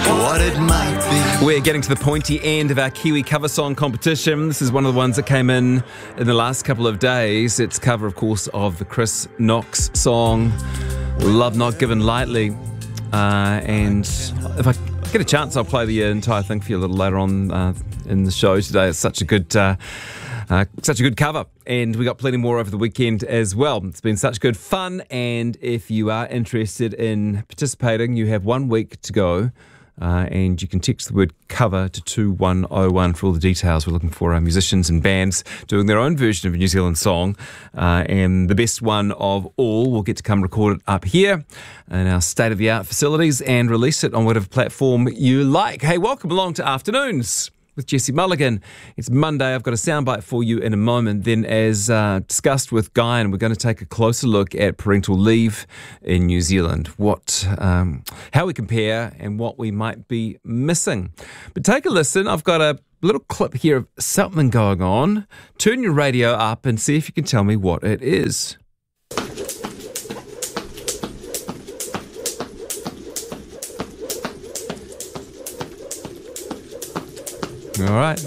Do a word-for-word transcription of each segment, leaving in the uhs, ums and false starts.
what it might be. We're getting to the pointy end of our Kiwi cover song competition. This is one of the ones that came in in the last couple of days. It's a cover, of course, of the Chris Knox song, Love Not Given Lightly. Uh, and if I get a chance, I'll play the entire thing for you a little later on uh, in the show today. It's such a good... Uh, Uh, such a good cover, and we got plenty more over the weekend as well. It's been such good fun, and if you are interested in participating, you have one week to go, uh, and you can text the word cover to two one oh one for all the details. We're looking for uh, musicians and bands doing their own version of a New Zealand song, uh, and the best one of all will get to come record it up here in our state-of-the-art facilities and release it on whatever platform you like. Hey, welcome along to Afternoons with Jesse Mulligan. It's Monday. I've got a soundbite for you in a moment. Then, as uh, discussed with Guy, and we're going to take a closer look at parental leave in New Zealand, what, um, how we compare and what we might be missing. But take a listen. I've got a little clip here of something going on. Turn your radio up and see if you can tell me what it is. All right.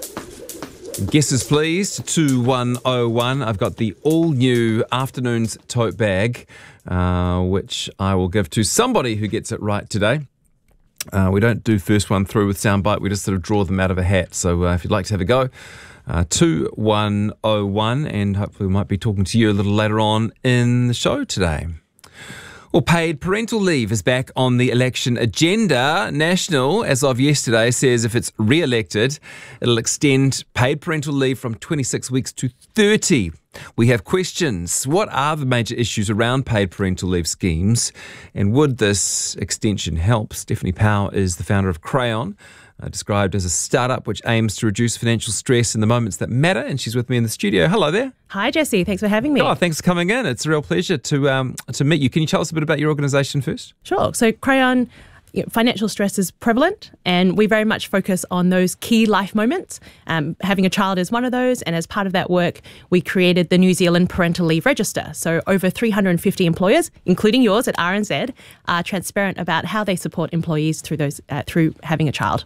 Guesses, please, to two one oh one. I've got the all-new Afternoons tote bag, uh, which I will give to somebody who gets it right today. Uh, we don't do first one through with soundbite. We just sort of draw them out of a hat. So uh, if you'd like to have a go, uh, two one oh one, and hopefully we might be talking to you a little later on in the show today. Well, paid parental leave is back on the election agenda. National, as of yesterday, says if it's re-elected, it'll extend paid parental leave from twenty-six weeks to thirty. We have questions. What are the major issues around paid parental leave schemes? And would this extension help? Stephanie Powell is the founder of Crayon, uh, described as a startup which aims to reduce financial stress in the moments that matter. And she's with me in the studio. Hello there. Hi, Jesse. Thanks for having me. Oh, thanks for coming in. It's a real pleasure to um, to meet you. Can you tell us a bit about your organisation first? Sure. So Crayon, you know, financial stress is prevalent, and we very much focus on those key life moments. Um, having a child is one of those, and as part of that work, we created the New Zealand Parental Leave Register. So over three hundred fifty employers, including yours at R N Z, are transparent about how they support employees through those uh, through having a child.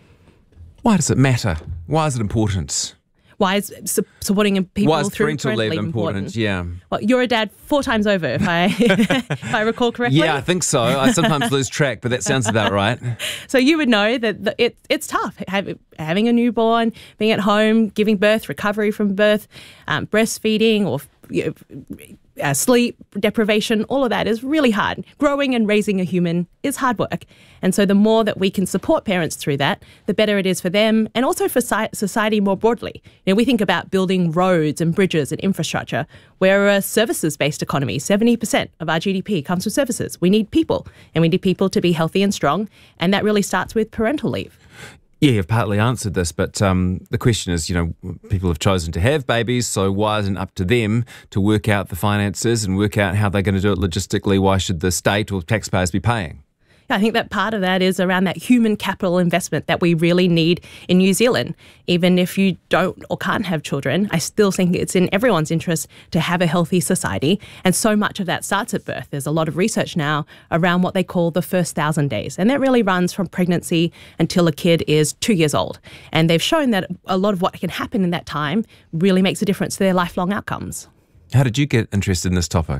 Why does it matter? Why is it important? Why is su- supporting people Why is through parental leave leave important? important? Yeah. Well, you're a dad four times over, if I if I recall correctly. Yeah, I think so. I sometimes lose track, but that sounds about right. So you would know that the, it it's tough Have, having a newborn, being at home, giving birth, recovery from birth, um, breastfeeding, or you know, uh, sleep deprivation. All of that is really hard. Growing and raising a human is hard work, and so the more that we can support parents through that, the better it is for them and also for society more broadly. You know, we think about building roads and bridges and infrastructure. We're a services-based economy. seventy percent of our G D P comes from services. We need people, and we need people to be healthy and strong, and that really starts with parental leave. Yeah, you've partly answered this, but um, the question is, you know, people have chosen to have babies, so why isn't it up to them to work out the finances and work out how they're going to do it logistically? Why should the state or taxpayers be paying? I think that part of that is around that human capital investment that we really need in New Zealand. Even if you don't or can't have children, I still think it's in everyone's interest to have a healthy society. And so much of that starts at birth. There's a lot of research now around what they call the first thousand days. And that really runs from pregnancy until a kid is two years old. And they've shown that a lot of what can happen in that time really makes a difference to their lifelong outcomes. How did you get interested in this topic?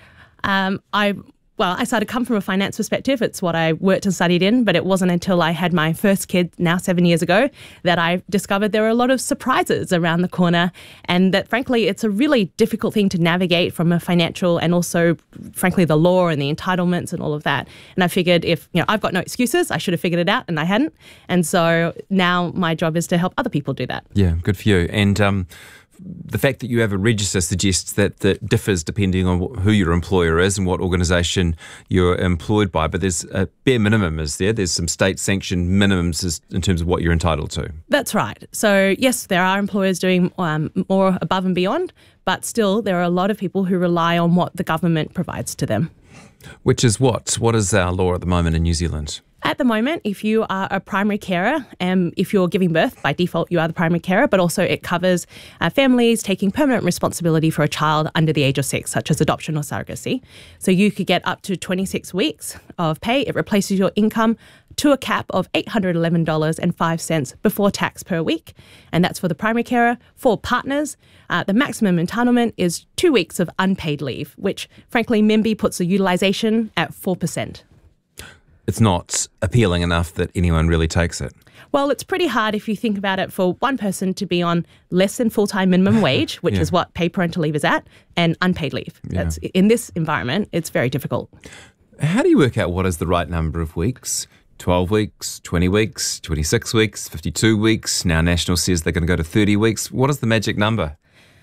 Um, I... Well, I started to come from a finance perspective. It's what I worked and studied in, but it wasn't until I had my first kid, now seven years ago, that I discovered there were a lot of surprises around the corner, and that, frankly, it's a really difficult thing to navigate from a financial and also, frankly, the law and the entitlements and all of that. And I figured if, you know, I've got no excuses, I should have figured it out, and I hadn't. And so now my job is to help other people do that. Yeah, good for you. And um, the fact that you have a register suggests that that differs depending on who your employer is and what organisation you're employed by. But there's a bare minimum, is there? There's some state-sanctioned minimums in terms of what you're entitled to. That's right. So, yes, there are employers doing um, more above and beyond, but still there are a lot of people who rely on what the government provides to them. Which is what? What is our law at the moment in New Zealand? At the moment, if you are a primary carer, and if you're giving birth, by default you are the primary carer, but also it covers uh, families taking permanent responsibility for a child under the age of six, such as adoption or surrogacy. So you could get up to twenty-six weeks of pay. It replaces your income to a cap of eight hundred eleven dollars and five cents before tax per week. And that's for the primary carer. For partners, uh, the maximum entitlement is two weeks of unpaid leave, which frankly, MIMBY puts the utilisation at four percent. It's not appealing enough that anyone really takes it. Well, it's pretty hard if you think about it for one person to be on less than full-time minimum wage, which Yeah. is what paid parental leave is at, and unpaid leave. Yeah. That's in this environment, it's very difficult. How do you work out what is the right number of weeks? twelve weeks, twenty weeks, twenty-six weeks, fifty-two weeks. Now National says they're going to go to thirty weeks. What is the magic number?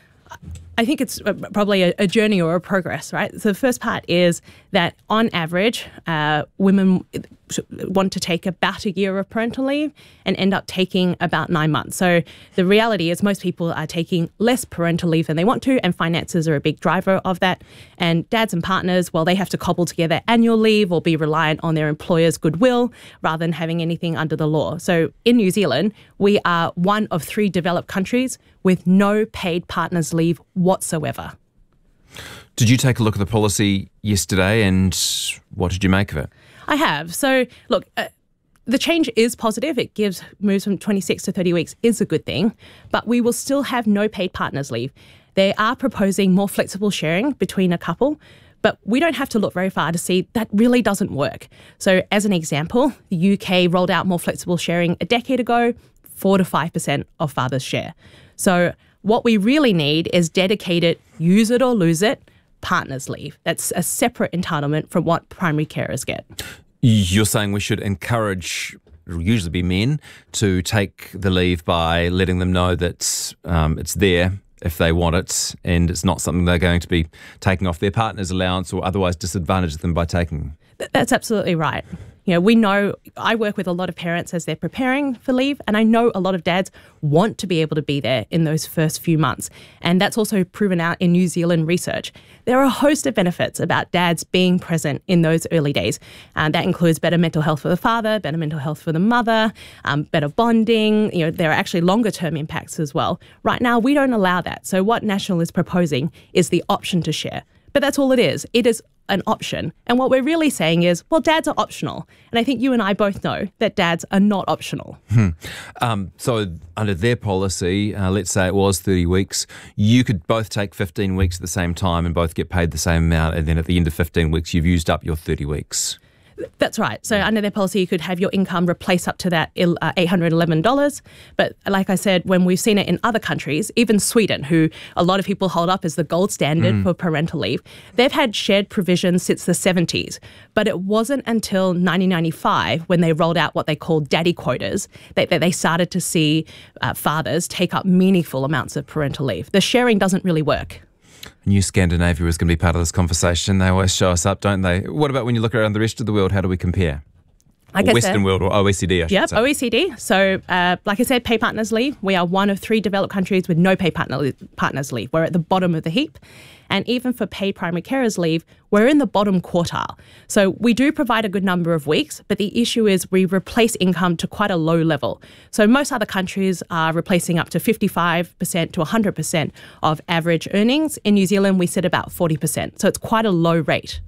I think it's probably a, a journey or a progress, right? So the first part is that on average, uh, women want to take about a year of parental leave and end up taking about nine months. So the reality is most people are taking less parental leave than they want to, and finances are a big driver of that. And dads and partners, well, they have to cobble together annual leave or be reliant on their employer's goodwill rather than having anything under the law. So in New Zealand, we are one of three developed countries with no paid partners leave whatsoever. Did you take a look at the policy yesterday, and what did you make of it? I have. So, look, uh, the change is positive. It gives moves from twenty-six to thirty weeks is a good thing, but we will still have no paid partners leave. They are proposing more flexible sharing between a couple, but we don't have to look very far to see that really doesn't work. So, as an example, the U K rolled out more flexible sharing a decade ago, four to five percent of fathers share. So, what we really need is dedicated, use it or lose it, partners leave. That's a separate entitlement from what primary carers get. You're saying we should encourage, it'll usually be men, to take the leave by letting them know that um, it's there if they want it, and it's not something they're going to be taking off their partner's allowance or otherwise disadvantage them by taking. Th- That's absolutely right. You know, we know, I work with a lot of parents as they're preparing for leave, and I know a lot of dads want to be able to be there in those first few months. And that's also proven out in New Zealand research. There are a host of benefits about dads being present in those early days. And that includes better mental health for the father, better mental health for the mother, um, better bonding. You know, there are actually longer term impacts as well. Right now, we don't allow that. So what National is proposing is the option to share. But that's all it is. It is an option. And what we're really saying is, well, dads are optional. And I think you and I both know that dads are not optional. Hmm. Um, so under their policy, uh, let's say it was thirty weeks, you could both take fifteen weeks at the same time and both get paid the same amount. And then at the end of fifteen weeks, you've used up your thirty weeks. That's right. So under their policy, you could have your income replace up to that uh, eight hundred eleven dollars. But like I said, when we've seen it in other countries, even Sweden, who a lot of people hold up as the gold standard mm. for parental leave, they've had shared provisions since the seventies. But it wasn't until nineteen ninety-five when they rolled out what they called daddy quotas that, that they started to see uh, fathers take up meaningful amounts of parental leave. The sharing doesn't really work. New Scandinavia is going to be part of this conversation. They always show us up, don't they? What about when you look around the rest of the world? How do we compare? Like or I Western said, world or O E C D, I should yep, say. O E C D. So, uh, like I said, pay partners leave. We are one of three developed countries with no pay partner partners leave. We're at the bottom of the heap. And even for paid primary carers leave, we're in the bottom quartile. So we do provide a good number of weeks, but the issue is we replace income to quite a low level. So most other countries are replacing up to fifty-five percent to one hundred percent of average earnings. In New Zealand, we sit about forty percent. So it's quite a low rate.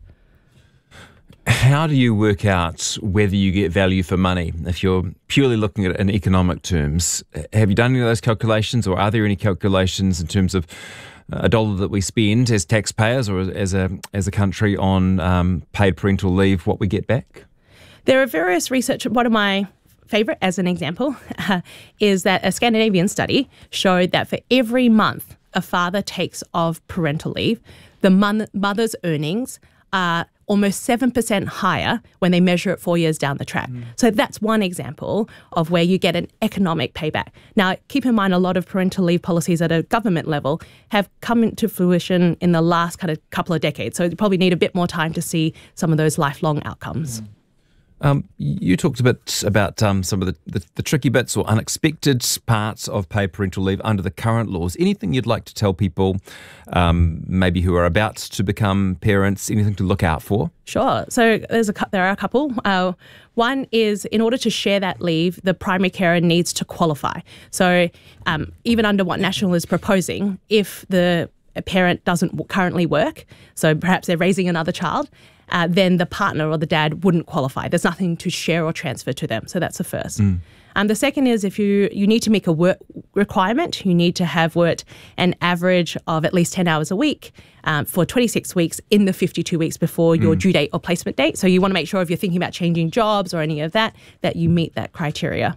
How do you work out whether you get value for money? If you're purely looking at it in economic terms, have you done any of those calculations, or are there any calculations in terms of a dollar that we spend as taxpayers or as a as a country on um, paid parental leave, what we get back? There are various research. One of my favourite, as an example, uh, is that a Scandinavian study showed that for every month a father takes of parental leave, the mon- mother's earnings are almost seven percent higher when they measure it four years down the track. Mm. So that's one example of where you get an economic payback. Now, keep in mind, a lot of parental leave policies at a government level have come into fruition in the last kind of couple of decades. So you probably need a bit more time to see some of those lifelong outcomes. Mm. Um, you talked a bit about um, some of the, the, the tricky bits or unexpected parts of paid parental leave under the current laws. Anything you'd like to tell people, um, maybe who are about to become parents, anything to look out for? Sure. So there's a there are a couple. Uh, one is, in order to share that leave, the primary carer needs to qualify. So um, even under what National is proposing, if the parent doesn't currently work, so perhaps they're raising another child, uh, then the partner or the dad wouldn't qualify. There's nothing to share or transfer to them. So that's the first. Mm. Um, the second is if you, you need to make a work requirement, you need to have worked an average of at least ten hours a week um, for twenty-six weeks in the fifty-two weeks before your mm. due date or placement date. So you want to make sure if you're thinking about changing jobs or any of that, that you meet that criteria.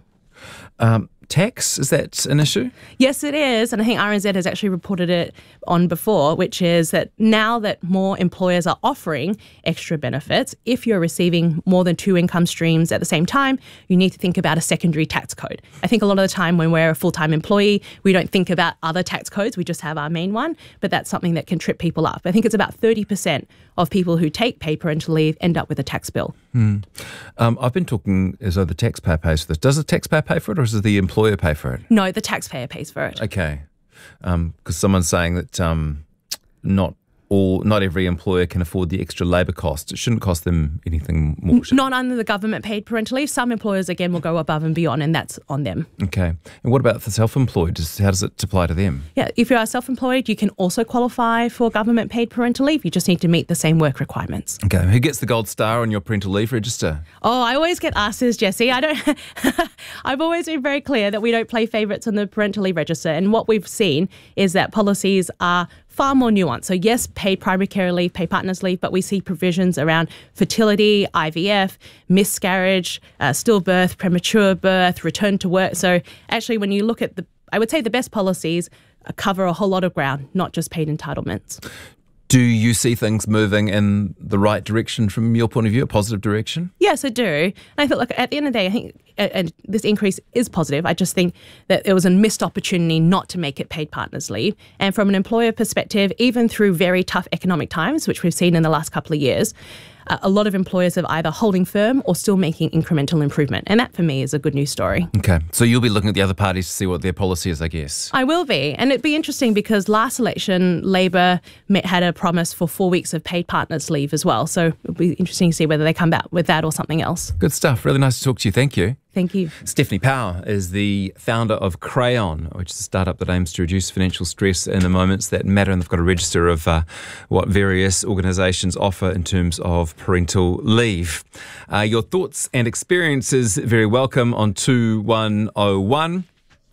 Um, tax, is that an issue? Yes, it is. And I think R N Z has actually reported it on before, which is that now that more employers are offering extra benefits, if you're receiving more than two income streams at the same time, you need to think about a secondary tax code. I think a lot of the time when we're a full-time employee, we don't think about other tax codes. We just have our main one, but that's something that can trip people up. I think it's about thirty percent of people who take paid parental leave end up with a tax bill. Hmm. Um, I've been talking as though the taxpayer pays for this. Does the taxpayer pay for it, or does the employer pay for it? No, the taxpayer pays for it. Okay. Because um, someone's saying that um, not all, not every employer can afford the extra labour cost. It shouldn't cost them anything more. Not under the government paid parental leave. Some employers, again, will go above and beyond, and that's on them. Okay. And what about the self-employed? Does, how does it apply to them? Yeah, if you are self-employed, you can also qualify for government paid parental leave. You just need to meet the same work requirements. Okay. Who gets the gold star on your parental leave register? Oh, I always get asked this, Jesse. I don't. I've always been very clear that we don't play favourites on the parental leave register, and what we've seen is that policies are far more nuanced. So yes, paid primary care leave, paid partners leave, but we see provisions around fertility, I V F, miscarriage, uh, stillbirth, premature birth, return to work. So actually, when you look at the, I would say the best policies cover a whole lot of ground, not just paid entitlements. Do you see things moving in the right direction from your point of view, a positive direction? Yes, I do. And I thought, look, at the end of the day, I think uh, and this increase is positive. I just think that it was a missed opportunity not to make it paid partners leave. And from an employer perspective, even through very tough economic times, which we've seen in the last couple of years, uh, a lot of employers are either holding firm or still making incremental improvement. And that, for me, is a good news story. Okay. So you'll be looking at the other parties to see what their policy is, I guess. I will be. And it'd be interesting because last election, Labor had a promise for four weeks of paid partners leave as well. So it'll be interesting to see whether they come back with that or something else. Good stuff. Really nice to talk to you. Thank you. Thank you. Stephanie Power is the founder of Crayon, which is a startup that aims to reduce financial stress in the moments that matter. And they've got a register of uh, what various organisations offer in terms of parental leave. Uh, your thoughts and experiences very welcome on two one oh one.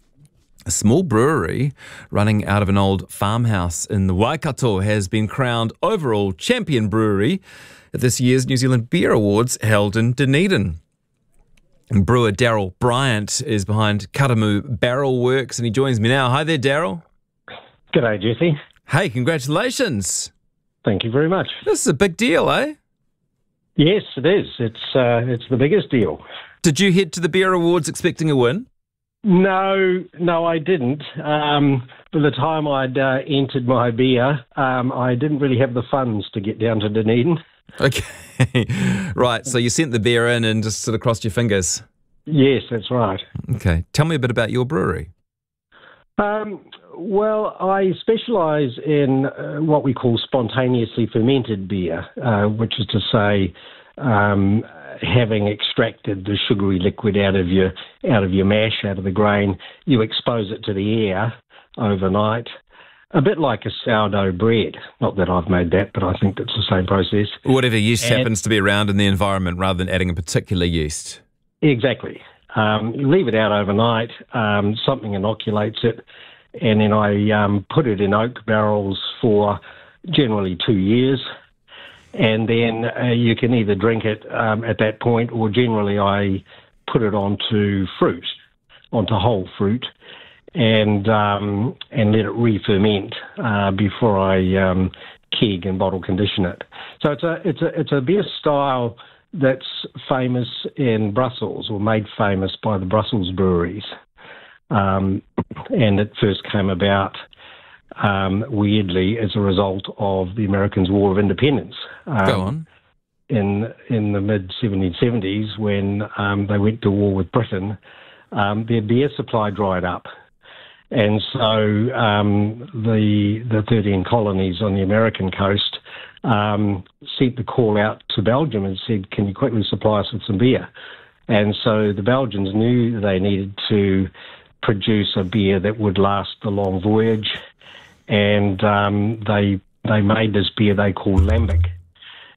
A small brewery running out of an old farmhouse in the Waikato has been crowned overall champion brewery at this year's New Zealand Beer Awards held in Dunedin. Brewer Daryl Bryant is behind Karamu Barrel Works, and he joins me now. Hi there, Daryl. G'day, Jesse. Hey, congratulations. Thank you very much. This is a big deal, eh? Yes, it is. It's uh, it's the biggest deal. Did you head to the Beer Awards expecting a win? No, no, I didn't. Um, by the time I'd uh, entered my beer, um, I didn't really have the funds to get down to Dunedin. Okay. Right, so you sent the beer in and just sort of crossed your fingers. Yes, that's right. Okay. Tell me a bit about your brewery. Um, well, I specialise in uh, what we call spontaneously fermented beer, uh, which is to say um, having extracted the sugary liquid out of your out of your mash, out of the grain, you expose it to the air overnight. A bit like a sourdough bread. Not that I've made that, but I think it's the same process. Whatever yeast and, happens to be around in the environment rather than adding a particular yeast. Exactly. Um, you leave it out overnight, um, something inoculates it, and then I um, put it in oak barrels for generally two years. And then uh, you can either drink it um, at that point, or generally I put it onto fruit, onto whole fruit, and um, and let it re-ferment uh, before I um, keg and bottle condition it. So it's a it's a it's a beer style that's famous in Brussels, or made famous by the Brussels breweries, um, and it first came about um, weirdly as a result of the Americans' War of Independence. Um, Go on. In in the mid seventeen seventies, when um, they went to war with Britain, um, their beer supply dried up. And so um, the the thirteen colonies on the American coast um, sent the call out to Belgium and said, can you quickly supply us with some beer? And so the Belgians knew they needed to produce a beer that would last the long voyage, and um, they they made this beer they called Lambic.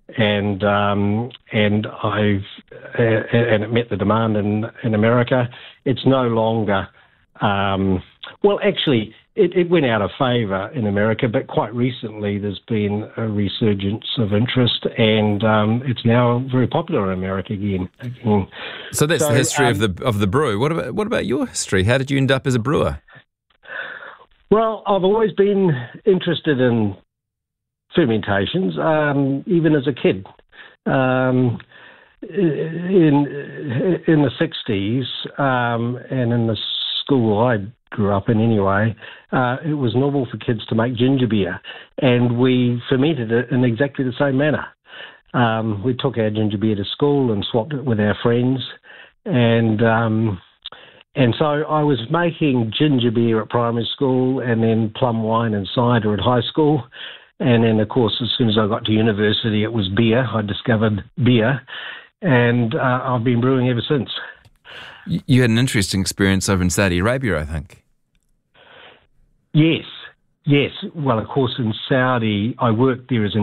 and um, and I've uh, and it met the demand in in America. It's no longer um, well, actually, it, it went out of favour in America, but quite recently there's been a resurgence of interest, and um, it's now very popular in America again. again. So that's So, the history um, of the of the brew. What about what about your history? How did you end up as a brewer? Well, I've always been interested in fermentations, um, even as a kid. Um, in in the sixties, um, and in the school I grew up in anyway, uh, it was normal for kids to make ginger beer, and we fermented it in exactly the same manner. Um, we took our ginger beer to school and swapped it with our friends, and um, and so I was making ginger beer at primary school, and then plum wine and cider at high school. And then, of course, as soon as I got to university, it was beer. I discovered beer, and uh, I've been brewing ever since. You had an interesting experience over in Saudi Arabia, I think. Yes, yes. Well, of course, in Saudi, I worked there as an